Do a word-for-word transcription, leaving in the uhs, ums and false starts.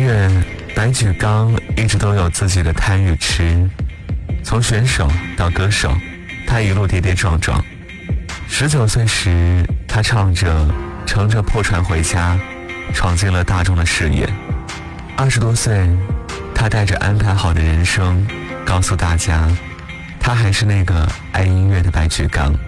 乐，白举纲一直都有自己的贪与吃，从选手到歌手，他一路跌跌撞撞。十九岁时，他唱着乘着破船回家，闯进了大众的视野。二十多岁，他带着安排好的人生，告诉大家，他还是那个爱音乐的白举纲。